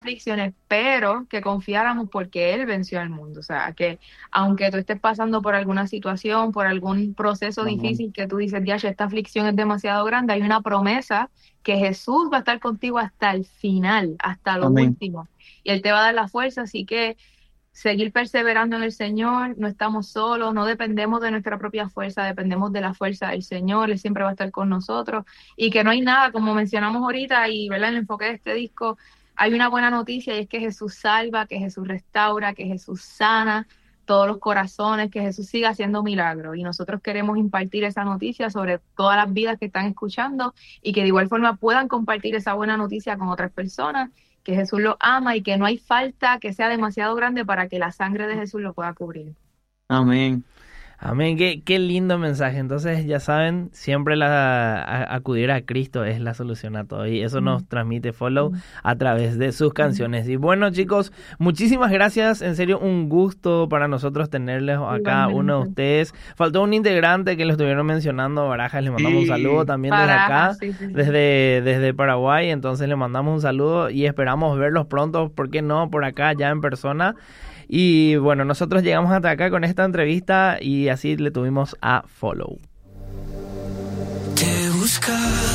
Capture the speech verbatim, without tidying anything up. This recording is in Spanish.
aflicciones, pero que confiáramos porque Él venció al mundo. O sea, que aunque tú estés pasando por alguna situación, por algún proceso Amén. difícil que tú dices, ya, esta aflicción es demasiado grande, hay una promesa que Jesús va a estar contigo hasta el final, hasta lo Amén. último. Y Él te va a dar la fuerza, así que seguir perseverando en el Señor, no estamos solos, no dependemos de nuestra propia fuerza, dependemos de la fuerza del Señor, Él siempre va a estar con nosotros y que no hay nada, como mencionamos ahorita y ¿verdad? En el enfoque de este disco, hay una buena noticia y es que Jesús salva, que Jesús restaura, que Jesús sana todos los corazones, que Jesús siga haciendo milagros y nosotros queremos impartir esa noticia sobre todas las vidas que están escuchando y que de igual forma puedan compartir esa buena noticia con otras personas, que Jesús lo ama y que no hay falta que sea demasiado grande para que la sangre de Jesús lo pueda cubrir. Amén. Amén, qué, qué lindo mensaje. Entonces, ya saben, siempre la, a- acudir a Cristo es la solución a todo. Y eso nos transmite Follow a través de sus canciones. Y bueno, chicos, muchísimas gracias. En serio, un gusto para nosotros tenerles acá, uno de Igualmente. ustedes. Faltó un integrante que lo estuvieron mencionando, Barajas. Le mandamos un saludo Sí. también desde Barajas, acá, sí, sí, sí. desde, desde Paraguay. Entonces, le mandamos un saludo y esperamos verlos pronto, ¿por qué no? Por acá, ya en persona. Y bueno, nosotros llegamos hasta acá con esta entrevista y así le tuvimos a Follow. Te buscaba